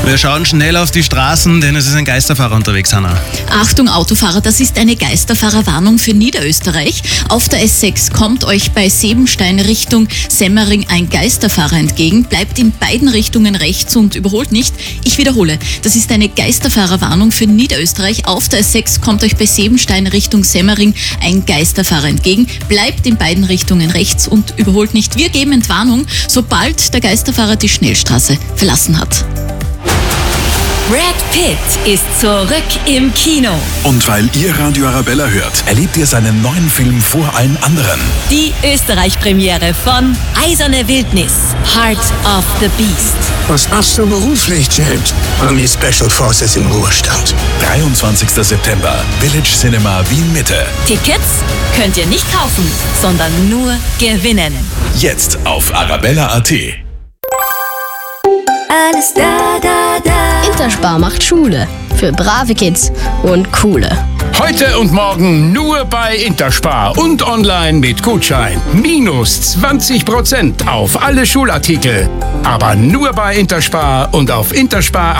Wir schauen schnell auf die Straßen, denn es ist ein Geisterfahrer unterwegs, Hanna. Achtung Autofahrer, das ist eine Geisterfahrerwarnung für Niederösterreich. Auf der S6 kommt euch bei Sebenstein Richtung Semmering ein Geisterfahrer entgegen. Bleibt in beiden Richtungen rechts und überholt nicht. Ich wiederhole, das ist eine Geisterfahrerwarnung für Niederösterreich. Auf der S6 kommt euch bei Sebenstein Richtung Semmering ein Geisterfahrer entgegen. Bleibt in beiden Richtungen rechts und überholt nicht. Wir geben Entwarnung, sobald der Geisterfahrer die Schnellstraße verlassen hat. Brad Pitt ist zurück im Kino. Und weil ihr Radio Arabella hört, erlebt ihr seinen neuen Film vor allen anderen. Die Österreich-Premiere von Eiserne Wildnis, Heart of the Beast. Was machst du beruflich, James? Army Special Forces im Ruhestand. 23. September, Village Cinema Wien Mitte. Tickets könnt ihr nicht kaufen, sondern nur gewinnen. Jetzt auf arabella.at. Alles da, da, da. Interspar macht Schule für brave Kids und coole. Heute und morgen nur bei Interspar und online mit Gutschein. Minus 20% auf alle Schulartikel. Aber nur bei Interspar und auf interspar.at.